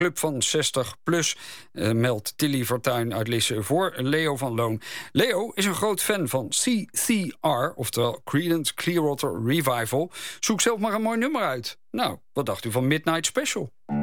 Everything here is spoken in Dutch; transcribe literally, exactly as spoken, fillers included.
Club van zestig plus, uh, meldt Tilly Fortuyn uit Lisse voor Leo van Loon. Leo is een groot fan van C C R, oftewel Creedence Clearwater Revival. Zoek zelf maar een mooi nummer uit. Nou, wat dacht u van Midnight Special?